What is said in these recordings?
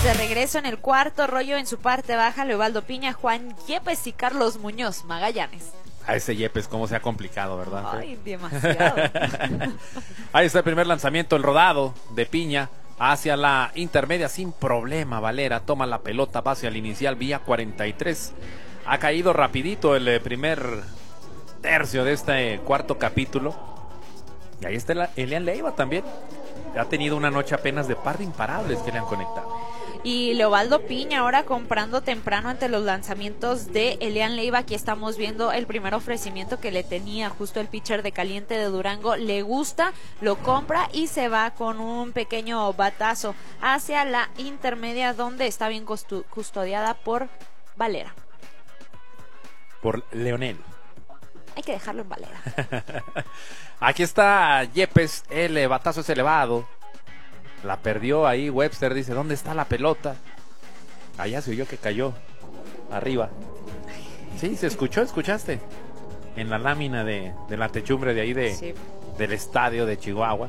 De regreso en el cuarto rollo en su parte baja, Leobaldo Piña, Juan Yepes y Carlos Muñoz Magallanes. A ese Yepes, cómo se ha complicado, ¿verdad? Ay, demasiado. Ahí está el primer lanzamiento, el rodado de Piña hacia la intermedia sin problema. Valera toma la pelota, va hacia el inicial, vía 43. Ha caído rapidito el primer tercio de este cuarto capítulo. Y ahí está Elian Leiva también. Ha tenido una noche apenas de par de imparables que le han conectado. Y Leobaldo Piña ahora comprando temprano ante los lanzamientos de Elian Leiva. Aquí estamos viendo el primer ofrecimiento que le tenía justo el pitcher de Caliente de Durango. Le gusta, lo compra y se va con un pequeño batazo hacia la intermedia, donde está bien custodiada por Valera. Por Leonel. Hay que dejarlo en Valera. Aquí está Yepes, el batazo es elevado. La perdió ahí Webster, dice, ¿dónde está la pelota? Allá se oyó que cayó, arriba. Sí, se escuchó, ¿escuchaste? En la lámina de la techumbre de ahí Sí. del estadio de Chihuahua.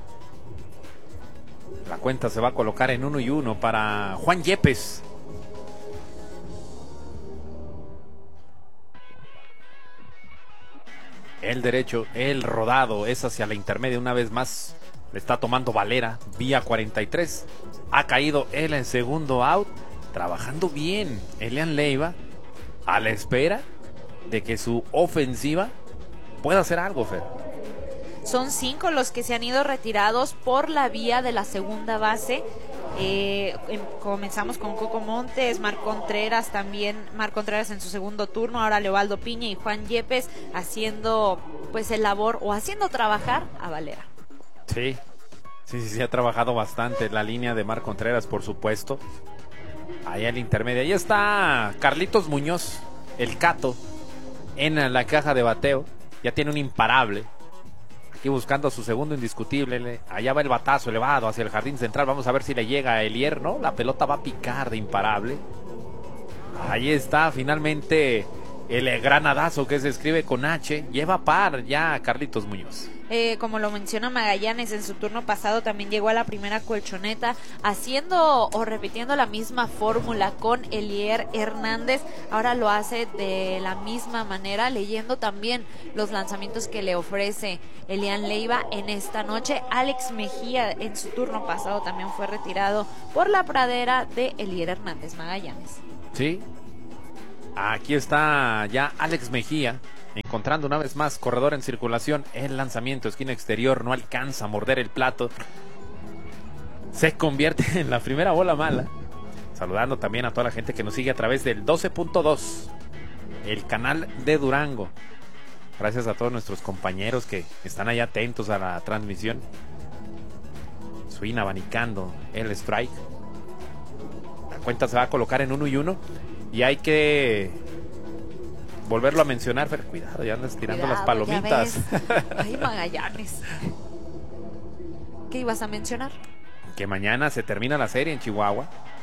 La cuenta se va a colocar en 1-1 para Juan Yepes. El derecho, el rodado, es hacia la intermedia una vez más. Le está tomando Valera, vía 43. Ha caído él en segundo out. Trabajando bien Elian Leiva, a la espera de que su ofensiva pueda hacer algo, Fer. Son 5 los que se han ido retirados por la vía de la segunda base. Comenzamos con Coco Montes, Marc Contreras también, Marc Contreras en su segundo turno, ahora Leobaldo Piña y Juan Yepes haciendo pues el labor o haciendo trabajar a Valera. Sí, ha trabajado bastante la línea de Marc Contreras, por supuesto. Ahí al intermedio, ahí está Carlitos Muñoz, el Cato, en la caja de bateo, ya tiene un imparable. Aquí buscando su segundo indiscutible. Allá va el batazo elevado hacia el jardín central. Vamos a ver si le llega a Elier, ¿no? La pelota va a picar de imparable. Ahí está finalmente el granadazo que se escribe con H. Lleva par ya Carlitos Muñoz. Como lo menciona Magallanes, en su turno pasado también llegó a la primera colchoneta, haciendo o repitiendo la misma fórmula con Elier Hernández. Ahora lo hace de la misma manera, leyendo también los lanzamientos que le ofrece Elian Leiva en esta noche. Alex Mejía en su turno pasado también fue retirado por la pradera de Elier Hernández. Magallanes. Sí, aquí está ya Alex Mejía, encontrando una vez más corredor en circulación. El lanzamiento, esquina exterior, no alcanza a morder el plato. Se convierte en la primera bola mala. Saludando también a toda la gente que nos sigue a través del 12.2, el canal de Durango. Gracias a todos nuestros compañeros que están ahí atentos a la transmisión. Swing abanicando el strike. La cuenta se va a colocar en 1-1. Y hay que volverlo a mencionar, pero cuidado, ya andas tirando las palomitas. Ay, Magallanes. ¿Qué ibas a mencionar? Que mañana se termina la serie en Chihuahua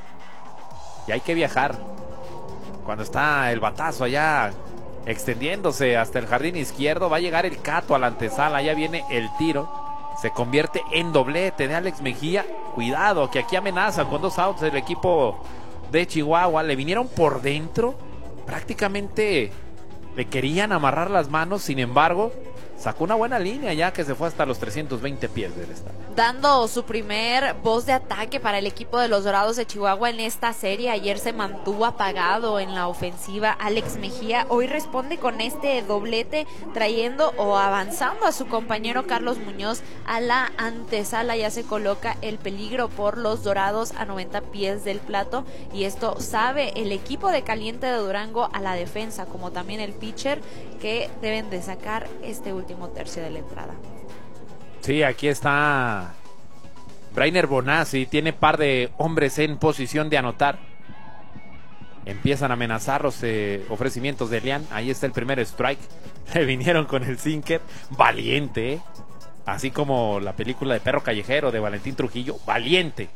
y hay que viajar. Cuando está el batazo allá extendiéndose hasta el jardín izquierdo, va a llegar el Cato a la antesala. Ya viene el tiro, se convierte en doblete de Alex Mejía. Cuidado, que aquí amenaza con 2 outs el equipo de Chihuahua. Le vinieron por dentro, prácticamente le querían amarrar las manos. Sin embargo, sacó una buena línea ya que se fue hasta los 320 pies del estadio, dando su primer voz de ataque para el equipo de los Dorados de Chihuahua en esta serie. Ayer se mantuvo apagado en la ofensiva Alex Mejía. Hoy responde con este doblete, trayendo o avanzando a su compañero Carlos Muñoz a la antesala. Ya se coloca el peligro por los Dorados a 90 pies del plato, y esto sabe el equipo de Caliente de Durango a la defensa, como también el pitcher, que deben de sacar este último tercio de la entrada. Sí, aquí está Brainer Bonazzi, tiene par de hombres en posición de anotar. Empiezan a amenazar los ofrecimientos de Elian. Ahí está el primer strike. Le vinieron con el sinker. Valiente, así como la película de Perro Callejero de Valentín Trujillo. Valiente.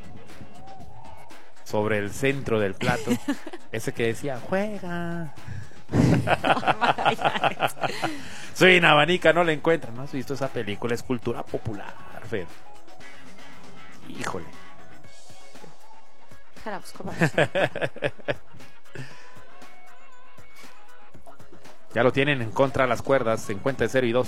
Sobre el centro del plato. Ese que decía, juega. Soy en abanica, no la encuentran. ¿No has visto esa película? Es cultura popular, Fer. Híjole. déjala busco. Ya lo tienen en contra las cuerdas, en cuenta de 0-2.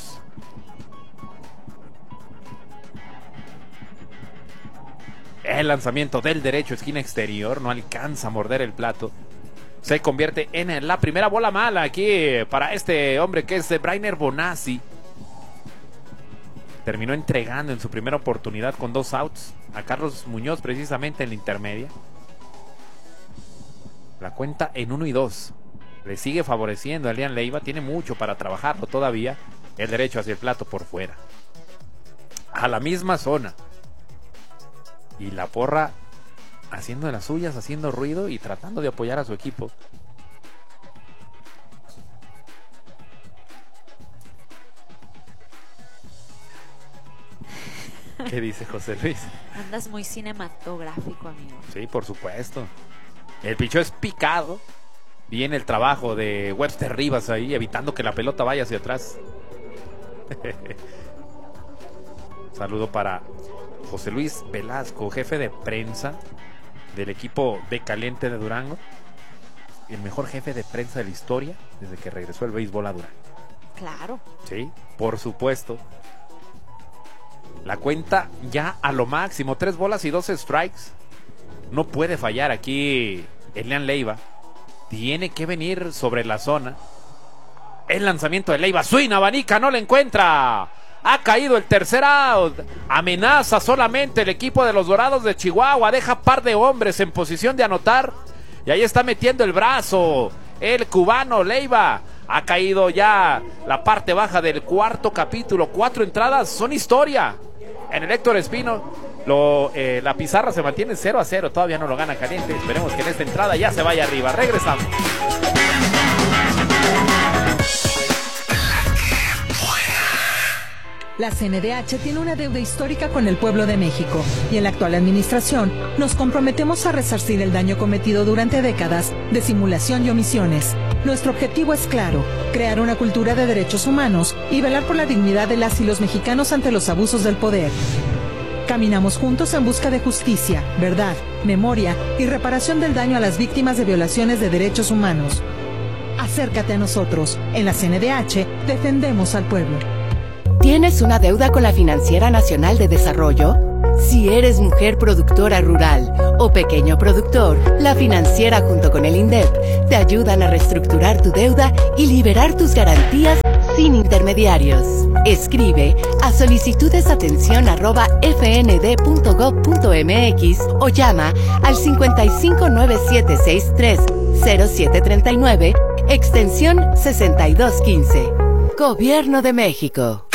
El lanzamiento del derecho, esquina exterior, no alcanza a morder el plato. Se convierte en la primera bola mala aquí para este hombre que es Brainer Bonazzi. Terminó entregando en su primera oportunidad con 2 outs a Carlos Muñoz, precisamente en la intermedia. La cuenta en 1-2. Le sigue favoreciendo a Elian Leiva. Tiene mucho para trabajarlo todavía. El derecho hacia el plato por fuera. A la misma zona. Y la porra haciendo de las suyas, haciendo ruido y tratando de apoyar a su equipo. ¿Qué dice José Luis? Andas muy cinematográfico, amigo. Sí, por supuesto. El pichó es picado. Viene el trabajo de Webster Rivas ahí, evitando que la pelota vaya hacia atrás. Saludo para José Luis Velasco, jefe de prensa del equipo de Caliente de Durango. El mejor jefe de prensa de la historia desde que regresó el béisbol a Durango. Claro. Sí, por supuesto. La cuenta ya a lo máximo, 3 bolas y 2 strikes. No puede fallar aquí Elian Leiva. Tiene que venir sobre la zona. El lanzamiento de Leiva, swing, abanica, no le encuentra. Ha caído el tercer out. Amenaza solamente el equipo de los Dorados de Chihuahua. Deja par de hombres en posición de anotar. Y ahí está metiendo el brazo el cubano Leiva. Ha caído ya la parte baja del cuarto capítulo. 4 entradas son historia. En el Héctor Espino la pizarra se mantiene 0-0. Todavía no lo gana Caliente. Esperemos que en esta entrada ya se vaya arriba. Regresamos. La CNDH tiene una deuda histórica con el pueblo de México y en la actual administración nos comprometemos a resarcir el daño cometido durante décadas de simulación y omisiones. Nuestro objetivo es claro, crear una cultura de derechos humanos y velar por la dignidad de las y los mexicanos ante los abusos del poder. Caminamos juntos en busca de justicia, verdad, memoria y reparación del daño a las víctimas de violaciones de derechos humanos. Acércate a nosotros. En la CNDH defendemos al pueblo. ¿Tienes una deuda con la Financiera Nacional de Desarrollo? Si eres mujer productora rural o pequeño productor, la financiera junto con el INDEP te ayudan a reestructurar tu deuda y liberar tus garantías sin intermediarios. Escribe a solicitudesatención@fnd.gov.mx o llama al 5597630739, extensión 6215. Gobierno de México.